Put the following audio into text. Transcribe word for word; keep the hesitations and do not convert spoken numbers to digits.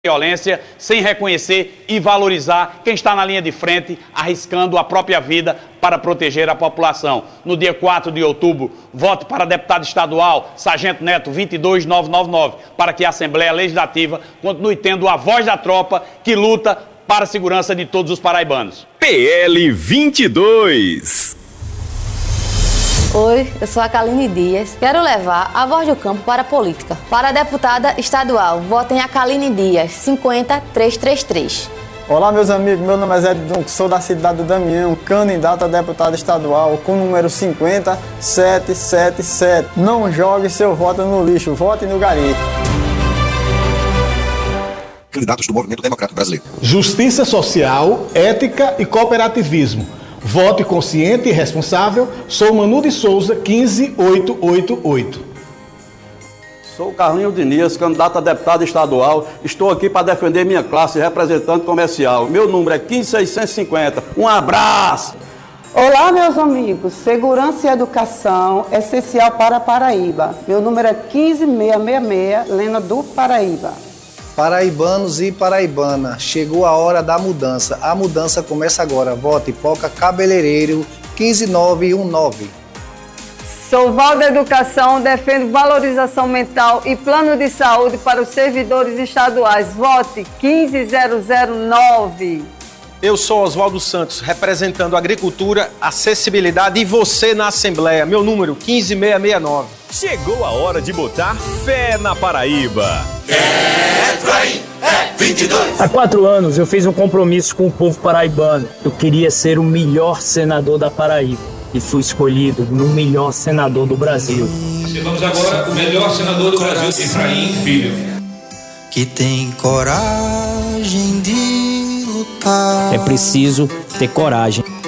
violência, sem reconhecer e valorizar quem está na linha de frente, arriscando a própria vida para proteger a população. No dia quatro de outubro, vote para deputado estadual, Sargento Neto vinte e dois mil novecentos e noventa e nove, para que a Assembleia Legislativa continue tendo a voz da tropa que luta para a segurança de todos os paraibanos. P L vinte e dois. Oi, eu sou a Kaline Dias. Quero levar a voz do campo para a política. Para a deputada estadual, votem a Kaline Dias, cinquenta, trezentos e trinta e três. Olá, meus amigos, meu nome é Zé Dunco, sou da cidade do Damião, candidato a deputado estadual com o número cinquenta, setecentos e setenta e sete. Não jogue seu voto no lixo, vote no gari. Candidatos do Movimento Democrático Brasileiro. Justiça social, ética e cooperativismo. Vote consciente e responsável. Sou Manu de Souza, quinze mil oitocentos e oitenta e oito. Sou Carlinho Diniz, candidato a deputado estadual. Estou aqui para defender minha classe, representante comercial. Meu número é quinze mil seiscentos e cinquenta. Um abraço! Olá, meus amigos. Segurança e educação essencial para Paraíba. Meu número é quinze mil seiscentos e sessenta e seis, Lena do Paraíba. Paraibanos e paraibana, chegou a hora da mudança. A mudança começa agora. Vote Poca Cabeleireiro, quinze mil novecentos e dezenove. Sou Val da Educação, defendo valorização mental e plano de saúde para os servidores estaduais. Vote quinze mil e nove. Eu sou Oswaldo Santos, representando agricultura, acessibilidade e você na Assembleia. Meu número, quinze mil seiscentos e sessenta e nove. Chegou a hora de botar fé na Paraíba. É vinte e dois. Há quatro anos eu fiz um compromisso com o povo paraibano. Eu queria ser o melhor senador da Paraíba. E fui escolhido no melhor senador do Brasil. Recebamos agora o melhor senador do Brasil, Efraim Filho. Que tem coragem de lutar. É preciso ter coragem.